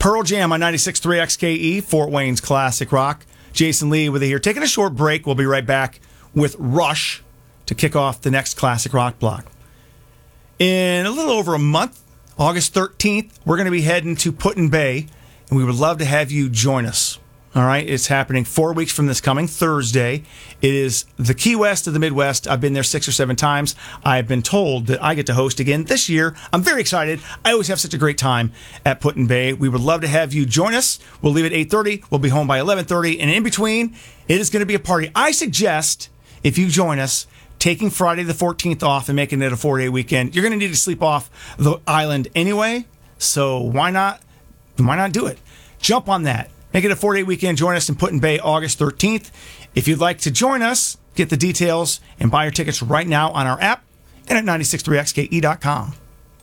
Pearl Jam on 96.3 XKE, Fort Wayne's Classic Rock. Jason Lee with you here. Taking a short break. We'll be right back with Rush to kick off the next Classic Rock block. In a little over a month, August 13th, we're going to be heading to Put-in-Bay, and we would love to have you join us. All right, it's happening 4 weeks from this coming Thursday. It is the Key West of the Midwest. I've been there 6 or 7 times. I've been told that I get to host again this year. I'm very excited. I always have such a great time at Put-in-Bay. We would love to have you join us. We'll leave at 8:30. We'll be home by 11:30. And in between, it is going to be a party. I suggest, if you join us, taking Friday the 14th off and making it a 4-day weekend. You're going to need to sleep off the island anyway, so why not do it? Jump on that. Make it a 4-day weekend. Join us in Put-in-Bay August 13th. If you'd like to join us, get the details and buy your tickets right now on our app and at 963xke.com.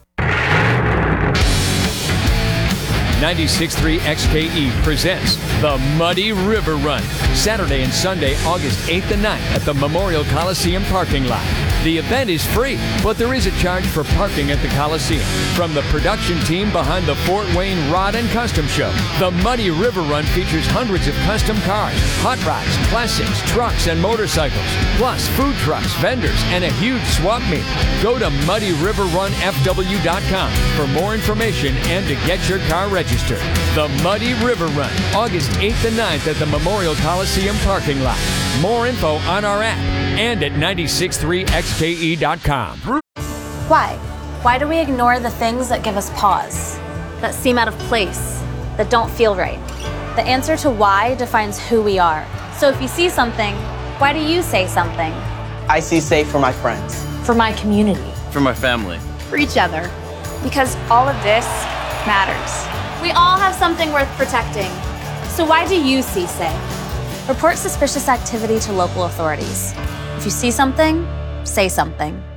96.3 XKE presents the Muddy River Run, Saturday and Sunday, August 8th and 9th at the Memorial Coliseum parking lot. The event is free, but there is a charge for parking at the Coliseum. From the production team behind the Fort Wayne Rod and Custom Show, the Muddy River Run features hundreds of custom cars, hot rods, classics, trucks, and motorcycles, plus food trucks, vendors, and a huge swap meet. Go to MuddyRiverRunFW.com for more information and to get your car registered. The Muddy River Run, August 8th and 9th at the Memorial Coliseum parking lot. More info on our app and at 963xke.com. Why? Why do we ignore the things that give us pause, that seem out of place, that don't feel right? The answer to why defines who we are. So if you see something, why do you say something? I see safe for my friends. For my community. For my family. For each other. Because all of this matters. We all have something worth protecting. So why do you see safe? Report suspicious activity to local authorities. If you see something, say something.